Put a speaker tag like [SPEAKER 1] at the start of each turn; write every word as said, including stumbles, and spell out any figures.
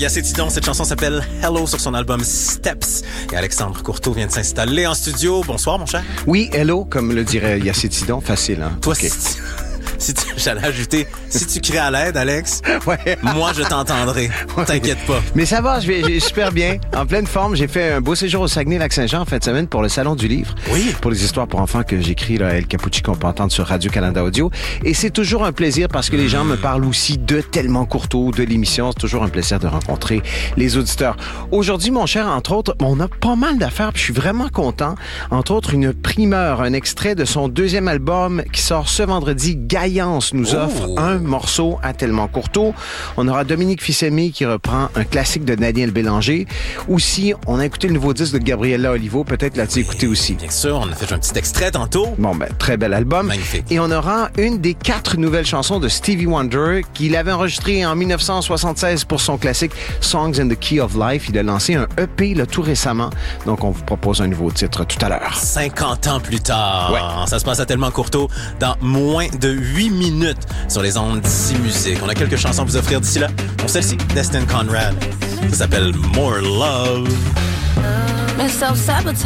[SPEAKER 1] Yacé Tidon, cette chanson s'appelle Hello sur son album Steps. Et Alexandre Courteau vient de s'installer en studio. Bonsoir, mon cher.
[SPEAKER 2] Oui, hello, comme le dirait Yacé Tidon, facile, hein?
[SPEAKER 1] Toi,
[SPEAKER 2] okay.
[SPEAKER 1] si, tu, si tu, j'allais ajouter, si tu cries à l'aide, Alex,
[SPEAKER 2] ouais.
[SPEAKER 1] moi, je t'entendrai. Ouais. T'inquiète pas.
[SPEAKER 2] Mais ça va, je vais, j'ai super bien. En pleine forme, j'ai fait un beau séjour au Saguenay-Lac-Saint-Jean en fin de semaine pour le Salon du Livre.
[SPEAKER 1] Oui.
[SPEAKER 2] Pour les histoires pour enfants que j'écris, là, El Capucci, qu'on peut entendre sur Radio-Canada Audio. Et c'est toujours un plaisir parce que les gens me parlent aussi de Tellement Courteau, de l'émission. C'est toujours un plaisir de rencontrer les auditeurs. Aujourd'hui, mon cher, entre autres, on a pas mal d'affaires puis je suis vraiment content. Entre autres, une primeur, un extrait de son deuxième album qui sort ce vendredi. Gaillance nous offre oh. un morceau à Tellement Courteau. On aura Dominique Fils-Aimé qui reprend un classique de Daniel Bélanger. Aussi, on a écouté le nouveau disque de Gabriella Olivo. Peut-être l'as-tu écouté aussi.
[SPEAKER 1] Bien sûr, on a fait un petit extrait tantôt.
[SPEAKER 2] Bon, ben, très bel album.
[SPEAKER 1] Magnifique.
[SPEAKER 2] Et on aura une des quatre nouvelles chansons de Stevie Wonder qu'il avait enregistré en dix-neuf cent soixante-seize pour son classique Songs in the Key of Life. Il a lancé un E P là, tout récemment. Donc, on vous propose un nouveau titre tout à l'heure.
[SPEAKER 1] cinquante ans plus tard.
[SPEAKER 2] Ouais.
[SPEAKER 1] Ça se passe à Tellement Courteau dans moins de huit minutes sur les ondes d'ici musique. On a quelques chansons à vous offrir d'ici là. Pour celle-ci, Destin Conrad. Ça s'appelle More Love.